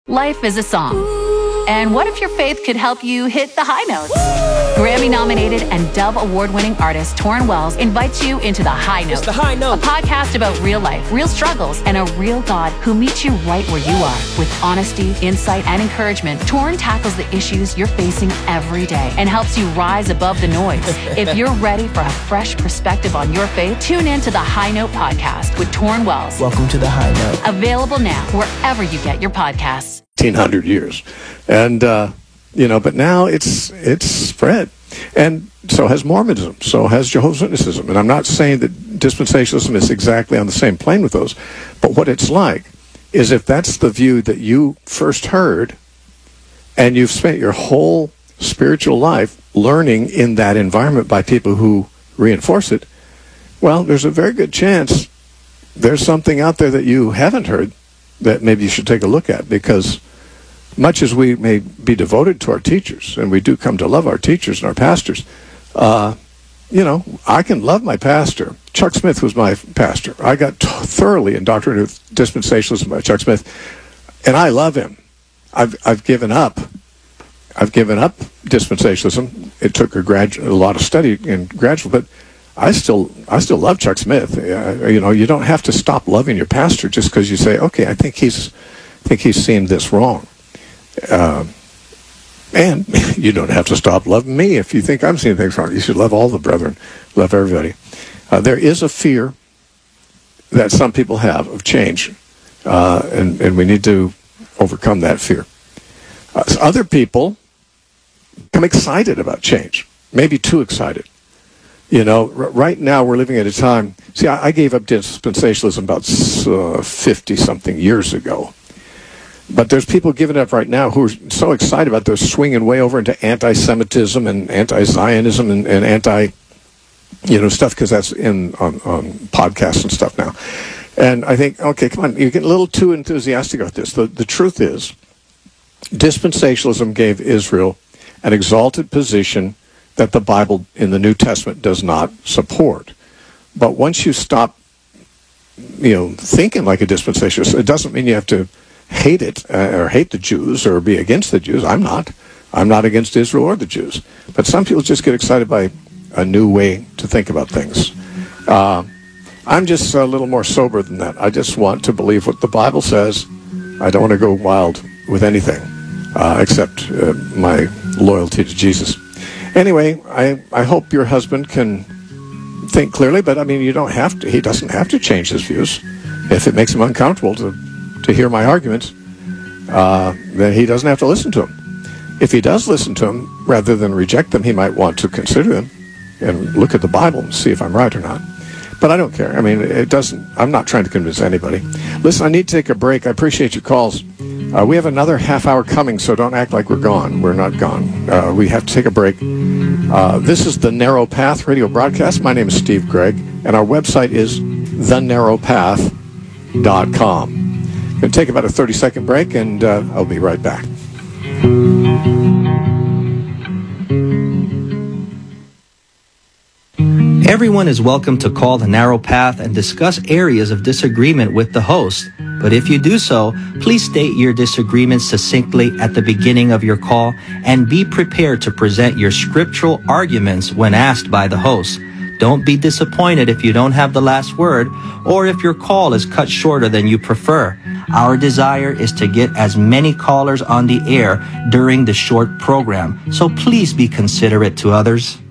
Life is a song. And what if your faith could help you hit the high notes? Grammy-nominated and Dove Award-winning artist Torrin Wells invites you into The High Note. It's The High Note. A podcast about real life, real struggles, and a real God who meets you right where you are. With honesty, insight, and encouragement, Torrin tackles the issues you're facing every day and helps you rise above the noise. If you're ready for a fresh perspective on your faith, tune in to The High Note podcast with Torrin Wells. Welcome to The High Note. Available now wherever you get your podcasts. 1,800 years. And, but now it's spread. And so has Mormonism, so has Jehovah's Witnessism. And I'm not saying that dispensationalism is exactly on the same plane with those, but what it's like is if that's the view that you first heard and you've spent your whole spiritual life learning in that environment by people who reinforce it, well, there's a very good chance there's something out there that you haven't heard that maybe you should take a look at, because much as we may be devoted to our teachers, and we do come to love our teachers and our pastors, I can love my pastor. Chuck Smith was my pastor. I got thoroughly indoctrinated with dispensationalism by Chuck Smith, and I love him. I've given up dispensationalism. It took a lot of study and gradual, but I still love Chuck Smith. You don't have to stop loving your pastor just because you say, okay, I think he's seen this wrong. And you don't have to stop loving me if you think I'm seeing things wrong. You should love all the brethren, love everybody. There is a fear that some people have of change, and we need to overcome that fear. Other people become excited about change, maybe too excited. Right now we're living at a time. See, I gave up dispensationalism about 50-something years ago. But there's people giving up right now who are so excited about they're swinging way over into anti-Semitism and anti-Zionism and anti, stuff, because that's on podcasts and stuff now. And I think, okay, come on, you're getting a little too enthusiastic about this. The truth is, dispensationalism gave Israel an exalted position that the Bible in the New Testament does not support. But once you stop, thinking like a dispensationalist, it doesn't mean you have to hate it or hate the Jews or be against the Jews. I'm not against Israel or the Jews. But some people just get excited by a new way to think about things. I'm just a little more sober than that. I just want to believe what the Bible says. I don't want to go wild with anything except my loyalty to Jesus. Anyway, I hope your husband can think clearly, but you don't have to. He doesn't have to change his views. If it makes him uncomfortable to hear my arguments, then he doesn't have to listen to them. If he does listen to them, rather than reject them, he might want to consider them and look at the Bible and see if I'm right or not. But I don't care. I'm not trying to convince anybody. Listen, I need to take a break. I appreciate your calls. We have another half hour coming, so don't act like we're gone. We're not gone. We have to take a break. This is the Narrow Path radio broadcast. My name is Steve Gregg, and our website is thenarrowpath.com. Going to take about a 30-second break, and I'll be right back. Everyone is welcome to call The Narrow Path and discuss areas of disagreement with the host. But if you do so, please state your disagreement succinctly at the beginning of your call and be prepared to present your scriptural arguments when asked by the host. Don't be disappointed if you don't have the last word or if your call is cut shorter than you prefer. Our desire is to get as many callers on the air during the short program, so please be considerate to others.